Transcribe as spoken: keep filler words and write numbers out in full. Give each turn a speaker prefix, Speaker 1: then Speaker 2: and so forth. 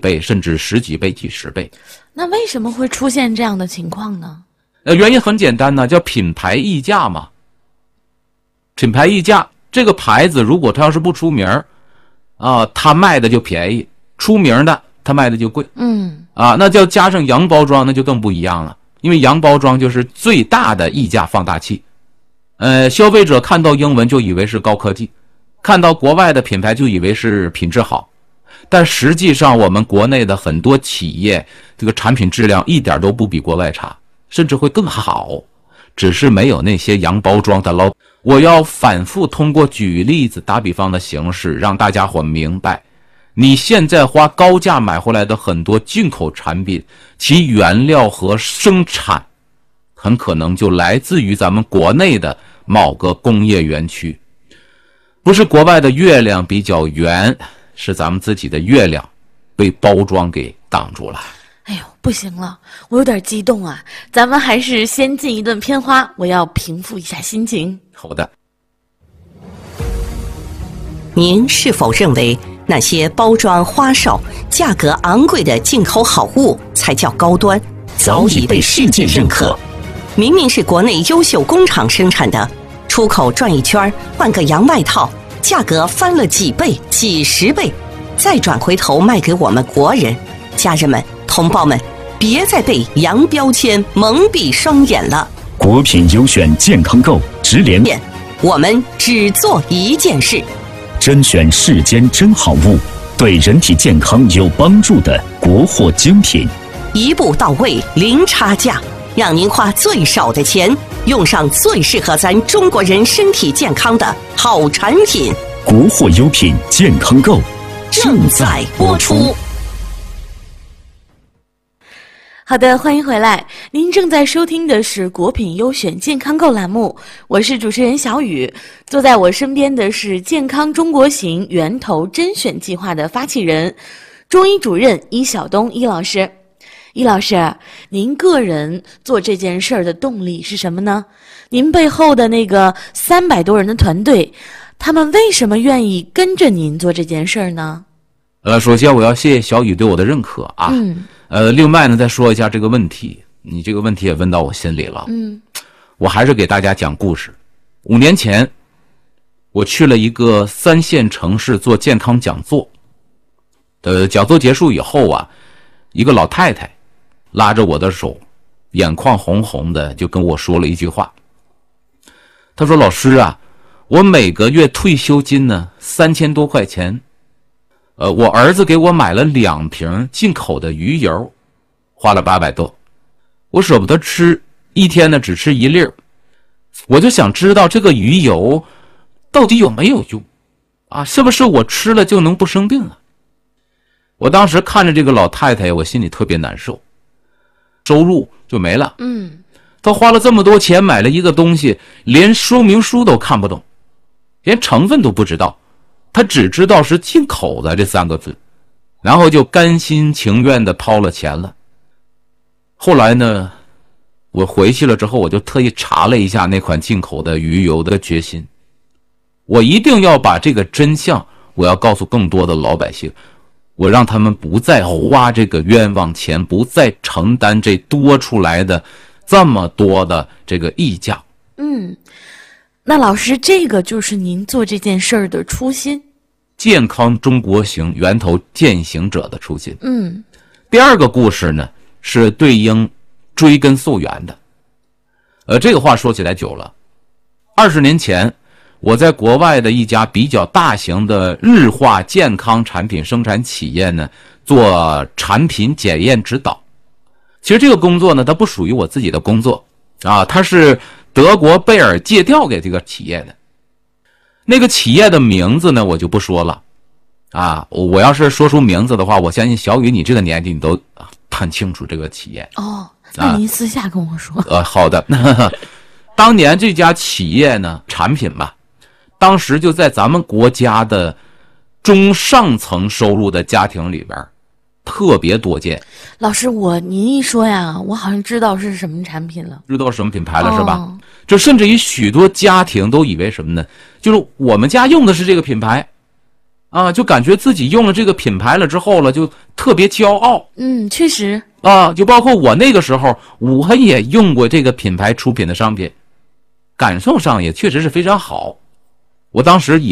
Speaker 1: 倍，甚至十几倍、几十倍。
Speaker 2: 那为什么会出现这样的情况呢？
Speaker 1: 呃，原因很简单呢，叫品牌溢价嘛。品牌溢价，这个牌子如果它要是不出名啊，它卖的就便宜；出名的，它卖的就贵。
Speaker 2: 嗯，
Speaker 1: 啊，那叫加上洋包装，那就更不一样了。因为洋包装就是最大的溢价放大器。呃，消费者看到英文就以为是高科技，看到国外的品牌就以为是品质好，但实际上我们国内的很多企业这个产品质量一点都不比国外差，甚至会更好，只是没有那些洋包装的喽。我要反复通过举例子打比方的形式让大家伙明白，你现在花高价买回来的很多进口产品，其原料和生产很可能就来自于咱们国内的某个工业园区。不是国外的月亮比较圆，是咱们自己的月亮被包装给挡住了。
Speaker 2: 哎呦，不行了，我有点激动啊！咱们还是先进一顿片花，我要平复一下心情。
Speaker 1: 好的。
Speaker 3: 您是否认为那些包装花哨、价格昂贵的进口好物才叫高端，早已被世界认可？明明是国内优秀工厂生产的，出口转一圈换个洋外套，价格翻了几倍、几十倍，再转回头卖给我们国人。家人们、同胞们，别再被洋标签蒙蔽双眼了。
Speaker 4: 国品优选健康购直连店，
Speaker 3: 我们只做一件事：
Speaker 4: 甄选世间真好物，对人体健康有帮助的国货精品，
Speaker 3: 一步到位，零差价，让您花最少的钱，用上最适合咱中国人身体健康的好产品。
Speaker 4: 国货优品健康购
Speaker 3: 正在播出。
Speaker 2: 好的，欢迎回来。您正在收听的是国品优选健康购栏目，我是主持人小雨。坐在我身边的是健康中国行源头甄选计划的发起人，中医主任伊晓东伊老师。伊老师，您个人做这件事儿的动力是什么呢？您背后的那个三百多人的团队，他们为什么愿意跟着您做这件事儿呢？
Speaker 1: 呃，首先我要谢谢小雨对我的认可啊。
Speaker 2: 嗯。
Speaker 1: 呃，另外呢，再说一下这个问题，你这个问题也问到我心里了。
Speaker 2: 嗯。
Speaker 1: 我还是给大家讲故事。五年前，我去了一个三线城市做健康讲座。呃，讲座结束以后啊，一个老太太拉着我的手，眼眶红红的，就跟我说了一句话。她说：“老师啊，我每个月退休金呢三千多块钱。呃，我儿子给我买了两瓶进口的鱼油，花了八百多，我舍不得吃，一天呢只吃一粒儿。我就想知道这个鱼油到底有没有用啊？是不是我吃了就能不生病啊？”我当时看着这个老太太，我心里特别难受，收入就没了。
Speaker 2: 嗯，
Speaker 1: 她花了这么多钱买了一个东西，连说明书都看不懂，连成分都不知道。他只知道是进口的这三个字，然后就甘心情愿的抛了钱了。后来呢，我回去了之后，我就特意查了一下那款进口的鱼油的决心，我一定要把这个真相，我要告诉更多的老百姓，我让他们不再花这个冤枉钱，不再承担这多出来的这么多的这个溢价。
Speaker 2: 嗯。那老师，这个就是您做这件事儿的初心，
Speaker 1: 健康中国行源头践行者的初心。
Speaker 2: 嗯，
Speaker 1: 第二个故事呢，是对应追根溯源的。呃，这个话说起来久了，二十年前，我在国外的一家比较大型的日化健康产品生产企业呢，做产品检验指导。其实这个工作呢，它不属于我自己的工作啊，它是德国贝尔借调给这个企业的。那个企业的名字呢，我就不说了啊。我要是说出名字的话，我相信小雨你这个年纪你都看清楚这个企业。
Speaker 2: 哦，那您私下跟我说。
Speaker 1: 啊、呃，好的。当年这家企业呢，产品吧，当时就在咱们国家的中上层收入的家庭里边特别多见。
Speaker 2: 老师，我您一说呀，我好像知道是什么产品了，
Speaker 1: 知道什么品牌了、
Speaker 2: 哦、
Speaker 1: 是吧？就甚至于许多家庭都以为什么呢？就是我们家用的是这个品牌啊，就感觉自己用了这个品牌了之后了，就特别骄傲。
Speaker 2: 嗯，确实
Speaker 1: 啊，就包括我那个时候，我也用过这个品牌出品的商品，感受上也确实是非常好。我当时也